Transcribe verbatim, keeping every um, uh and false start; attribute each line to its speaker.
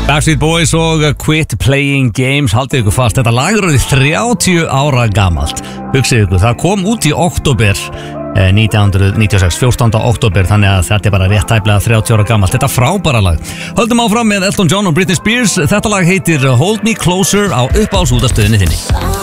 Speaker 1: Backstreet Boys og Quit Playing Games. Haldið ykkur fast, þetta lag er orðið þrjátíu ára gamalt. Hugsið ykkur, það kom út í október nítján hundruð níutíu og sex, fjórtánda október, þannig að þetta er bara rétt tæplega þrjátíu ára gamalt. Þetta frábæra lag. Höldum áfram með Elton John og Britney Spears. Þetta lag heitir Hold Me Closer á uppáhaldsútastöðinni þinni.